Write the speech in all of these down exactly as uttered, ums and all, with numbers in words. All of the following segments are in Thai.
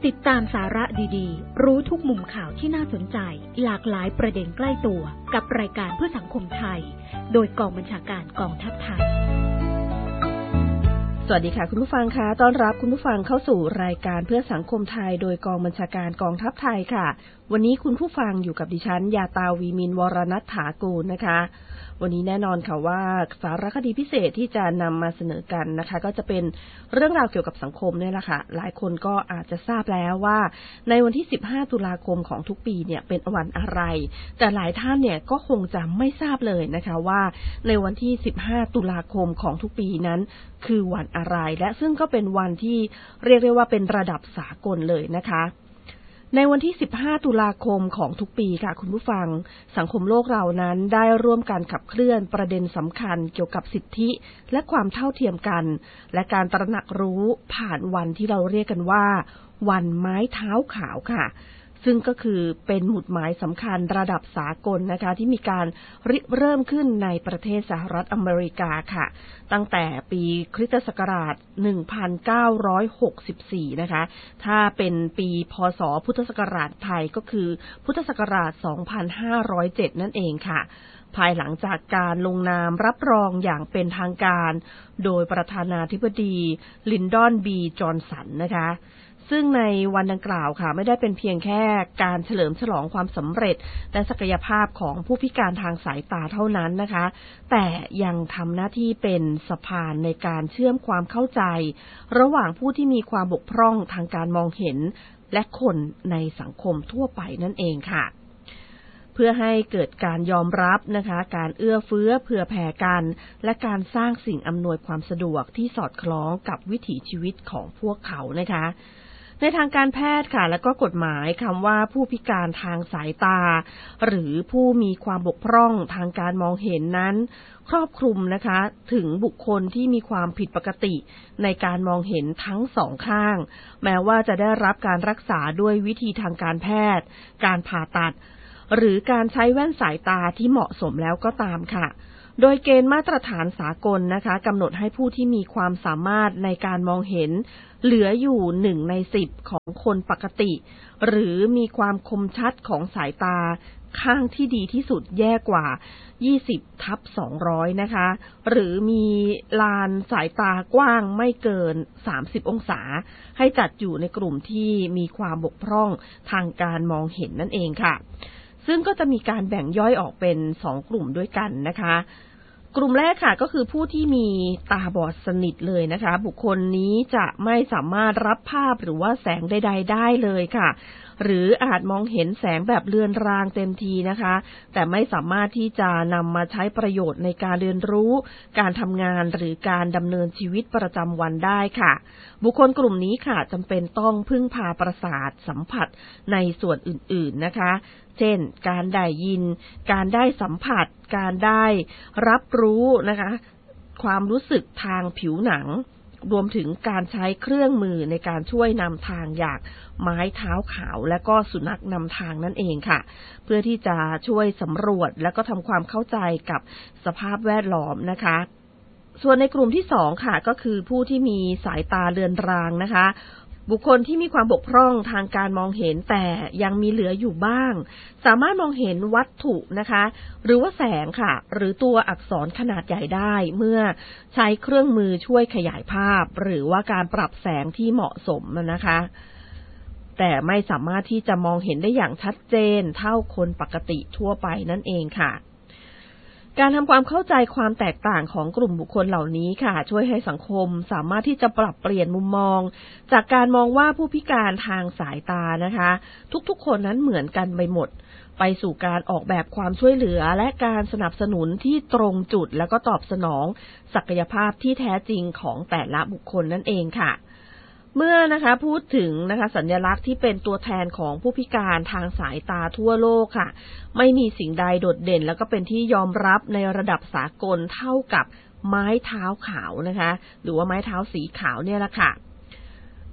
ติดตามสาระดีๆรู้ทุกมุมข่าวที่น่าสนใจหลากหลายประเด็นใกล้ตัวกับรายการเพื่อสังคมไทยโดยกองบัญชาการกองทัพไทยสวัสดีค่ะคุณผู้ฟังคะต้อนรับคุณผู้ฟังเข้าสู่รายการเพื่อสังคมไทยโดยกองบัญชาการกองทัพไทยค่ะวันนี้คุณผู้ฟังอยู่กับดิฉันยาตาวีมินวรณัฐฐากูลนะคะวันนี้แน่นอนค่ะว่าสารคดีพิเศษที่จะนำมาเสนอกันนะคะก็จะเป็นเรื่องราวเกี่ยวกับสังคมเนี่ยแหละค่ะหลายคนก็อาจจะทราบแล้วว่าในวันที่สิบห้าตุลาคมของทุกปีเนี่ยเป็นวันอะไรแต่หลายท่านเนี่ยก็คงจะไม่ทราบเลยนะคะว่าในวันที่สิบห้าตุลาคมของทุกปีนั้นคือวันอะไรและซึ่งก็เป็นวันที่เรียกได้ว่าเป็นระดับสากลเลยนะคะในวันที่สิบห้าตุลาคมของทุกปีค่ะคุณผู้ฟังสังคมโลกเรานั้นได้ร่วมกันขับเคลื่อนประเด็นสำคัญเกี่ยวกับสิทธิและความเท่าเทียมกันและการตระหนักรู้ผ่านวันที่เราเรียกกันว่าวันไม้เท้าขาวค่ะซึ่งก็คือเป็นหมุดหมายสำคัญระดับสากลนะคะที่มีการริเริ่มขึ้นในประเทศสหรัฐอเมริกาค่ะตั้งแต่ปีคริสตศักราชหนึ่งพันเก้าร้อยหกสิบสี่นะคะถ้าเป็นปีพ.ศ.พุทธศักราชไทยก็คือพุทธศักราชสองพันห้าร้อยเจ็ดนั่นเองค่ะภายหลังจากการลงนามรับรองอย่างเป็นทางการโดยประธานาธิบดีลินดอนบีจอห์นสันนะคะซึ่งในวันดังกล่าวค่ะไม่ได้เป็นเพียงแค่การเฉลิมฉลองความสำเร็จและศักยภาพของผู้พิการทางสายตาเท่านั้นนะคะแต่ยังทำหน้าที่เป็นสะพานในการเชื่อมความเข้าใจระหว่างผู้ที่มีความบกพร่องทางการมองเห็นและคนในสังคมทั่วไปนั่นเองค่ะเพื่อให้เกิดการยอมรับนะคะการเอื้อเฟื้อเผื่อแผ่กันและการสร้างสิ่งอำนวยความสะดวกที่สอดคล้องกับวิถีชีวิตของพวกเขานะคะในทางการแพทย์ค่ะและก็กฎหมายคำว่าผู้พิการทางสายตาหรือผู้มีความบกพร่องทางการมองเห็นนั้นครอบคลุมนะคะถึงบุคคลที่มีความผิดปกติในการมองเห็นทั้งสองข้างแม้ว่าจะได้รับการรักษาด้วยวิธีทางการแพทย์การผ่าตัดหรือการใช้แว่นสายตาที่เหมาะสมแล้วก็ตามค่ะโดยเกณฑ์มาตรฐานสากลนะคะกำหนดให้ผู้ที่มีความสามารถในการมองเห็นเหลืออยู่หนึ่งในสิบของคนปกติหรือมีความคมชัดของสายตาข้างที่ดีที่สุดแย่กว่า ยี่สิบทับสองร้อย นะคะหรือมีลานสายตากว้างไม่เกินสามสิบองศาให้จัดอยู่ในกลุ่มที่มีความบกพร่องทางการมองเห็นนั่นเองค่ะซึ่งก็จะมีการแบ่งย่อยออกเป็นสองกลุ่มด้วยกันนะคะกลุ่มแรกค่ะก็คือผู้ที่มีตาบอดสนิทเลยนะคะบุคคลนี้จะไม่สามารถรับภาพหรือว่าแสงใดๆได้เลยค่ะหรืออาจมองเห็นแสงแบบเลือนรางเต็มทีนะคะแต่ไม่สามารถที่จะนำมาใช้ประโยชน์ในการเรียนรู้การทำงานหรือการดำเนินชีวิตประจำวันได้ค่ะบุคคลกลุ่มนี้ค่ะจำเป็นต้องพึ่งพาประสาทสัมผัสในส่วนอื่นๆนะคะเช่นการได้ยินการได้สัมผัสการได้รับรู้นะคะความรู้สึกทางผิวหนังรวมถึงการใช้เครื่องมือในการช่วยนำทางอย่างไม้เท้าขาวและก็สุนัขนำทางนั่นเองค่ะเพื่อที่จะช่วยสำรวจและก็ทำความเข้าใจกับสภาพแวดล้อมนะคะส่วนในกลุ่มที่สองค่ะก็คือผู้ที่มีสายตาเลือนรางนะคะบุคคลที่มีความบกพร่องทางการมองเห็นแต่ยังมีเหลืออยู่บ้างสามารถมองเห็นวัตถุนะคะหรือว่าแสงค่ะหรือตัวอักษรขนาดใหญ่ได้เมื่อใช้เครื่องมือช่วยขยายภาพหรือว่าการปรับแสงที่เหมาะสมนะคะแต่ไม่สามารถที่จะมองเห็นได้อย่างชัดเจนเท่าคนปกติทั่วไปนั่นเองค่ะการทำความเข้าใจความแตกต่างของกลุ่มบุคคลเหล่านี้ค่ะช่วยให้สังคมสามารถที่จะปรับเปลี่ยนมุมมองจากการมองว่าผู้พิการทางสายตานะคะทุกๆคนนั้นเหมือนกันไปหมดไปสู่การออกแบบความช่วยเหลือและการสนับสนุนที่ตรงจุดแล้วก็ตอบสนองศักยภาพที่แท้จริงของแต่ละบุคคลนั่นเองค่ะเมื่อนะคะพูดถึงนะคะสัญลักษณ์ที่เป็นตัวแทนของผู้พิการทางสายตาทั่วโลกค่ะไม่มีสิ่งใดโดดเด่นแล้วก็เป็นที่ยอมรับในระดับสากลเท่ากับไม้เท้าขาวนะคะหรือว่าไม้เท้าสีขาวเนี่ยแหละค่ะ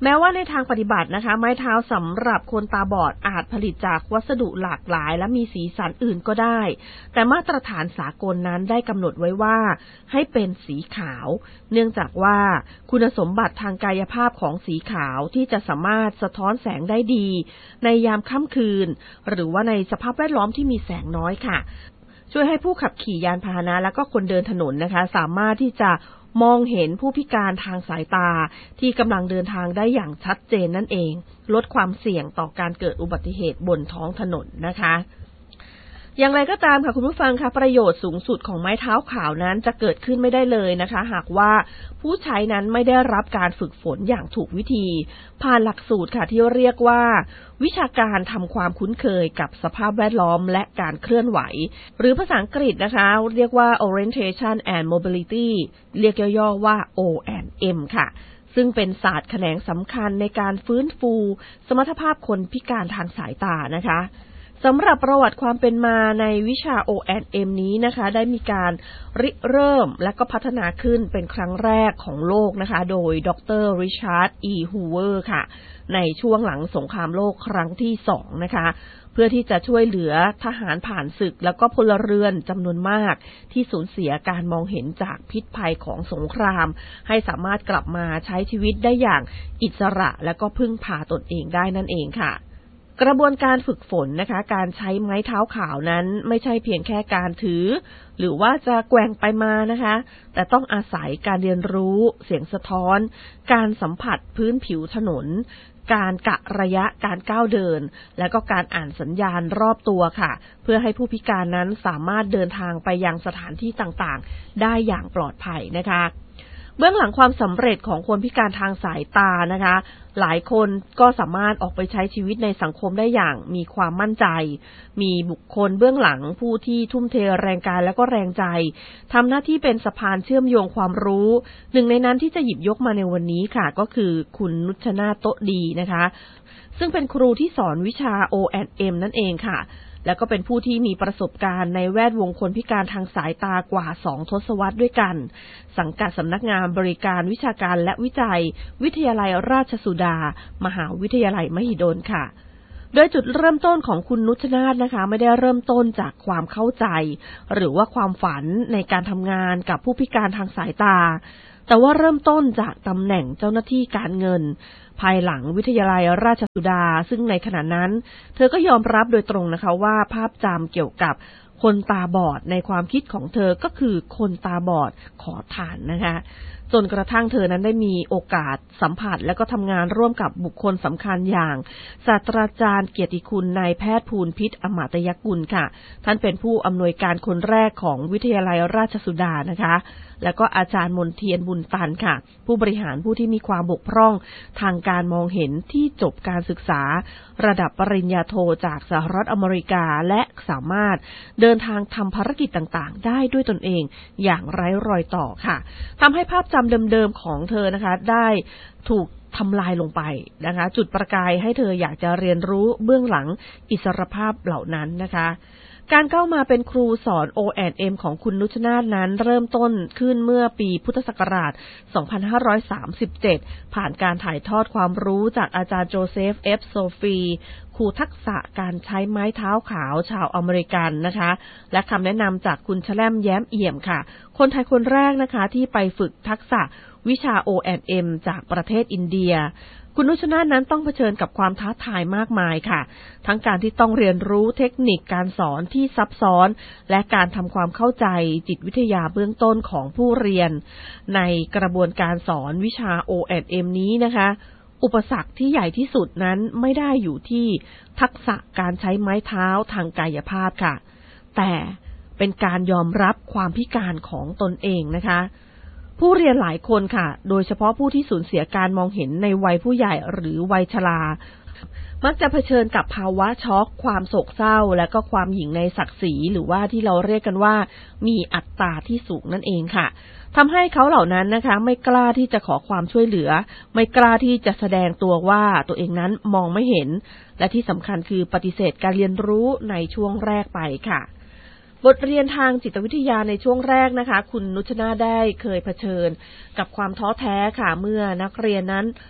แม้ว่าในทางปฏิบัตินะคะไม้เท้าสำหรับคนตาบอดอาจผลิตจากวัสดุหลากหลายและมีสีสันอื่นก็ได้แต่มาตรฐานสากลนั้นได้กำหนดไว้ว่าให้เป็นสีขาวเนื่องจากว่าคุณสมบัติทางกายภาพของสีขาวที่จะสามารถสะท้อนแสงได้ดีในยามค่ำคืนหรือว่าในสภาพแวดล้อมที่มีแสงน้อยค่ะช่วยให้ผู้ขับขี่ยานพาหนะและก็คนเดินถนนนะคะสามารถที่จะมองเห็นผู้พิการทางสายตาที่กำลังเดินทางได้อย่างชัดเจนนั่นเองลดความเสี่ยงต่อการเกิดอุบัติเหตุบนท้องถนนนะคะอย่างไรก็ตามค่ะคุณผู้ฟังคะประโยชน์สูงสุดของไม้เท้าขาวนั้นจะเกิดขึ้นไม่ได้เลยนะคะหากว่าผู้ใช้นั้นไม่ได้รับการฝึกฝนอย่างถูกวิธีผ่านหลักสูตรค่ะที่เรียกว่าวิชาการทำความคุ้นเคยกับสภาพแวดล้อมและการเคลื่อนไหวหรือภาษาอังกฤษนะคะเรียกว่า orientation and mobility เรียกย่อๆว่า โอ แอนด์ เอ็ม ค่ะซึ่งเป็นศาสตร์แขนงสำคัญในการฟื้นฟูสมรรถภาพคนพิการทางสายตานะคะสำหรับประวัติความเป็นมาในวิชา โอ แอนด์ เอ็ม นี้นะคะได้มีการริเริ่มและก็พัฒนาขึ้นเป็นครั้งแรกของโลกนะคะโดยดรริชาร์ด อี ฮูเวอร์ค่ะในช่วงหลังสงครามโลกครั้งที่สองนะคะเพื่อที่จะช่วยเหลือทหารผ่านศึกแล้วก็พลเรือนจำนวนมากที่สูญเสียการมองเห็นจากพิษภัยของสงครามให้สามารถกลับมาใช้ชีวิตได้อย่างอิสระและก็พึ่งพาตนเองได้นั่นเองค่ะกระบวนการฝึกฝนนะคะการใช้ไม้เท้าขาวนั้นไม่ใช่เพียงแค่การถือหรือว่าจะแกว่งไปมานะคะแต่ต้องอาศัยการเรียนรู้เสียงสะท้อนการสัมผัสพื้นผิวถนนการกะระยะการก้าวเดินและก็การอ่านสัญญาณรอบตัวค่ะเพื่อให้ผู้พิการนั้นสามารถเดินทางไปยังสถานที่ต่างๆได้อย่างปลอดภัยนะคะเบื้องหลังความสำเร็จของคนพิการทางสายตานะคะหลายคนก็สามารถออกไปใช้ชีวิตในสังคมได้อย่างมีความมั่นใจมีบุคคลเบื้องหลังผู้ที่ทุ่มเทแรงกายและก็แรงใจทำหน้าที่เป็นสะพานเชื่อมโยงความรู้หนึ่งในนั้นที่จะหยิบยกมาในวันนี้ค่ะก็คือคุณนุชนาถ โต๊ะดีนะคะซึ่งเป็นครูที่สอนวิชา โอ แอนด์ เอ็ม นั่นเองค่ะและก็เป็นผู้ที่มีประสบการณ์ในแวดวงคนพิการทางสายตากว่าสองทศวรรษด้วยกันสังกัดสำนักงานบริการวิชาการและวิจัยวิทยาลัยราชสุดามหาวิทยาลัยมหิดลค่ะโดยจุดเริ่มต้นของคุณนุชนาถนะคะไม่ได้เริ่มต้นจากความเข้าใจหรือว่าความฝันในการทำงานกับผู้พิการทางสายตาแต่ว่าเริ่มต้นจากตำแหน่งเจ้าหน้าที่การเงินภายหลังวิทยาลัยราชสุดาซึ่งในขณะนั้นเธอก็ยอมรับโดยตรงนะคะว่าภาพจำเกี่ยวกับคนตาบอดในความคิดของเธอก็คือคนตาบอดขอทานนะคะจนกระทั่งเธอนั้นได้มีโอกาสสัมผัสและก็ทำงานร่วมกับบุคคลสำคัญอย่างศาสตราจารย์เกียรติคุณนายแพทย์ภูลพิษอมาตยกุลค่ะท่านเป็นผู้อำนวยการคนแรกของวิทยาลัยราชสุดานะคะและก็อาจารย์มนเทียนบุญตันค่ะผู้บริหารผู้ที่มีความบกพร่องทางการมองเห็นที่จบการศึกษาระดับปริญญาโทจากสหรัฐอเมริกาและสามารถเดินทางทำภารกิจต่างๆได้ด้วยตนเองอย่างไร้รอยต่อค่ะทำให้ภาพจำเดิมๆของเธอนะคะได้ถูกทำลายลงไปนะคะจุดประกายให้เธออยากจะเรียนรู้เบื้องหลังอิสรภาพเหล่านั้นนะคะการเข้ามาเป็นครูสอน โอ แอนด์ เอ็ม ของคุณนุชนาถนั้นเริ่มต้นขึ้นเมื่อปีพุทธศักราช สองพันห้าร้อยสามสิบเจ็ด ผ่านการถ่ายทอดความรู้จากอาจารย์โจเซฟ เอฟ โซฟีครูทักษะการใช้ไม้เท้าขาวชาวอเมริกันนะคะและคำแนะนำจากคุณแชล่มแย้มเอี่ยมค่ะคนไทยคนแรกนะคะที่ไปฝึกทักษะวิชา โอ แอนด์ เอ็ม จากประเทศอินเดียคุณนุชนาถนั้นต้องเผชิญกับความท้าทายมากมายค่ะทั้งการที่ต้องเรียนรู้เทคนิคการสอนที่ซับซ้อนและการทำความเข้าใจจิตวิทยาเบื้องต้นของผู้เรียนในกระบวนการสอนวิชา โอ แอนด์ เอ็ม นี้นะคะอุปสรรคที่ใหญ่ที่สุดนั้นไม่ได้อยู่ที่ทักษะการใช้ไม้เท้าทางกายภาพค่ะแต่เป็นการยอมรับความพิการของตนเองนะคะผู้เรียนหลายคนค่ะโดยเฉพาะผู้ที่สูญเสียการมองเห็นในวัยผู้ใหญ่หรือวัยชรามักจะเผชิญกับภาวะช็อกความโศกเศร้าและก็ความหยิ่งในศักดิ์ศรีหรือว่าที่เราเรียกกันว่ามีอัตตาที่สูงนั่นเองค่ะทำให้เขาเหล่านั้นนะคะไม่กล้าที่จะขอความช่วยเหลือไม่กล้าที่จะแสดงตัวว่าตัวเองนั้นมองไม่เห็นและที่สำคัญคือปฏิเสธการเรียนรู้ในช่วงแรกไปค่ะบทเรียนทางจิตวิทยาในช่วงแรกนะคะคุณนุชนาถได้เคยเผชิญกับความท้อแท้ค่ะเมื่อนักเรียนนั้น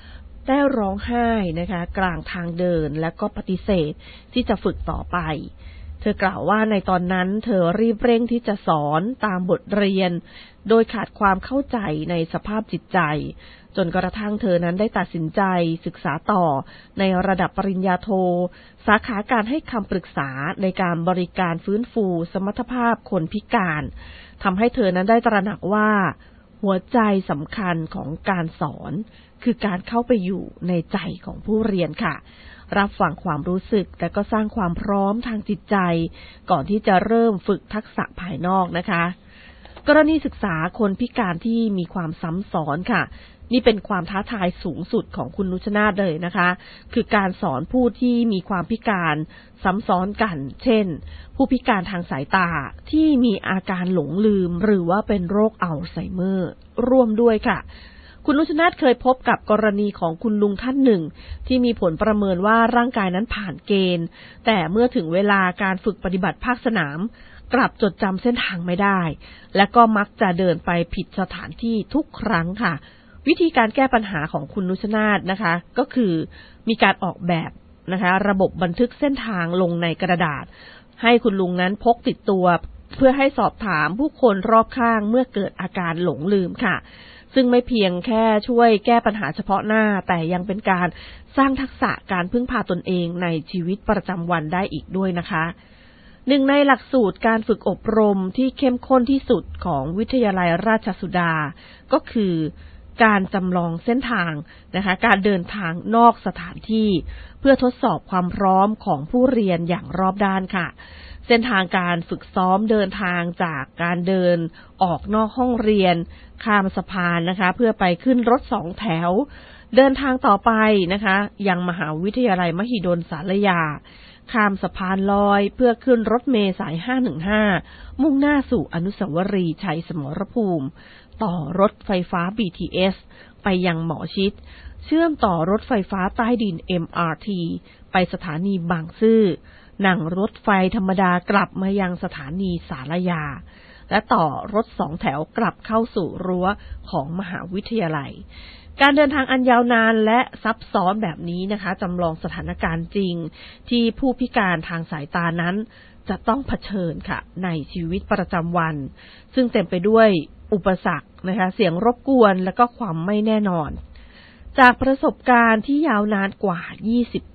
ได้ร้องไห้นะคะกลางทางเดินและก็ปฏิเสธที่จะฝึกต่อไปเธอกล่าวว่าในตอนนั้นเธอรีบเร่งที่จะสอนตามบทเรียนโดยขาดความเข้าใจในสภาพจิตใจจนกระทั่งเธอนั้นได้ตัดสินใจศึกษาต่อในระดับปริญญาโทสาขาการให้คำปรึกษาในการบริการฟื้นฟูสมรรถภาพคนพิการทำให้เธอนั้นได้ตระหนักว่าหัวใจสำคัญของการสอนคือการเข้าไปอยู่ในใจของผู้เรียนค่ะรับฟังความรู้สึกและก็สร้างความพร้อมทางจิตใจก่อนที่จะเริ่มฝึกทักษะภายนอกนะคะกรณีศึกษาคนพิการที่มีความซ้ำซ้อนค่ะนี่เป็นความท้าทายสูงสุดของคุณนุชนาธิ์เลยนะคะคือการสอนผู้ที่มีความพิการซ้ำซ้อนกันเช่นผู้พิการทางสายตาที่มีอาการหลงลืมหรือว่าเป็นโรคอัลไซเมอร์ร่วมด้วยค่ะคุณนุชนาธิ์เคยพบกับกรณีของคุณลุงท่านหนึ่งที่มีผลประเมินว่าร่างกายนั้นผ่านเกณฑ์แต่เมื่อถึงเวลาการฝึกปฏิบัติภาคสนามกลับจดจำเส้นทางไม่ได้และก็มักจะเดินไปผิดสถานที่ทุกครั้งค่ะวิธีการแก้ปัญหาของคุณนุชนาธิ์นะคะก็คือมีการออกแบบนะคะระบบบันทึกเส้นทางลงในกระดาษให้คุณลุงนั้นพกติดตัวเพื่อให้สอบถามผู้คนรอบข้างเมื่อเกิดอาการหลงลืมค่ะซึ่งไม่เพียงแค่ช่วยแก้ปัญหาเฉพาะหน้าแต่ยังเป็นการสร้างทักษะการพึ่งพาตนเองในชีวิตประจำวันได้อีกด้วยนะคะหนึ่งในหลักสูตรการฝึกอบรมที่เข้มข้นที่สุดของวิทยาลัยราชสุดาก็คือการจำลองเส้นทางนะคะการเดินทางนอกสถานที่เพื่อทดสอบความพร้อมของผู้เรียนอย่างรอบด้านค่ะเส้นทางการฝึกซ้อมเดินทางจากการเดินออกนอกห้องเรียนข้ามสะพานนะคะเพื่อไปขึ้นรถสองแถวเดินทางต่อไปนะคะยังมหาวิทยาลัยมหิดลสารยาข้ามสะพานลอยเพื่อขึ้นรถเมล์สายห้าหนึ่งห้ามุ่งหน้าสู่อนุสาวรีย์ชัยสมรภูมิต่อรถไฟฟ้า บี ที เอส ไปยังหมอชิตเชื่อมต่อรถไฟฟ้าใต้ดิน เอ็ม อาร์ ที ไปสถานีบางซื่อนั่งรถไฟธรรมดากลับมายังสถานีสารยาและต่อรถสองแถวกลับเข้าสู่รั้วของมหาวิทยาลัยการเดินทางอันยาวนานและซับซ้อนแบบนี้นะคะจำลองสถานการณ์จริงที่ผู้พิการทางสายตานั้นจะต้องเผชิญค่ะในชีวิตประจำวันซึ่งเต็มไปด้วยอุปสรรคนะคะเสียงรบกวนและก็ความไม่แน่นอนจากประสบการณ์ที่ยาวนานกว่ายี่สิบ